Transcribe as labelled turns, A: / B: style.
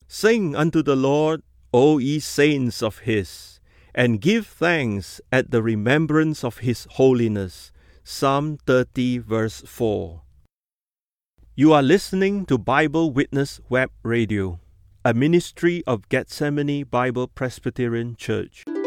A: Sing unto the Lord, O ye saints of his, and give thanks at the remembrance of his holiness. Psalm 30 verse 4. You are listening to Bible Witness Web Radio, a ministry of Gethsemane Bible Presbyterian Church.